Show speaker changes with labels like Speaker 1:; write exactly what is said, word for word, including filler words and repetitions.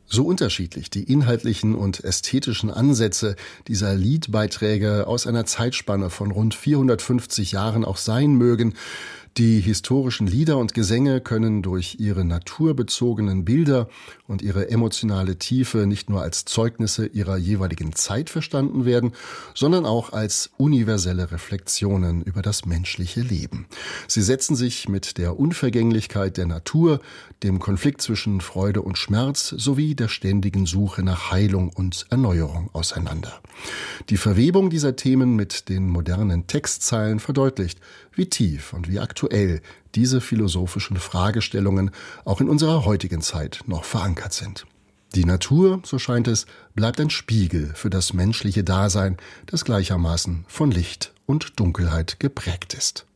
Speaker 1: So unterschiedlich die inhaltlichen und ästhetischen Ansätze dieser Liedbeiträge aus einer Zeitspanne von rund vierhundertfünfzig Jahren auch sein mögen, die historischen Lieder und Gesänge können durch ihre naturbezogenen Bilder und ihre emotionale Tiefe nicht nur als Zeugnisse ihrer jeweiligen Zeit verstanden werden, sondern auch als universelle Reflexionen über das menschliche Leben. Sie setzen sich mit der Unvergänglichkeit der Natur, dem Konflikt zwischen Freude und Schmerz sowie der ständigen Suche nach Heilung und Erneuerung auseinander. Die Verwebung dieser Themen mit den modernen Textzeilen verdeutlicht, wie tief und wie aktuell diese philosophischen Fragestellungen auch in unserer heutigen Zeit noch verankert sind. Die Natur, so scheint es, bleibt ein Spiegel für das menschliche Dasein, das gleichermaßen von Licht und Dunkelheit geprägt ist.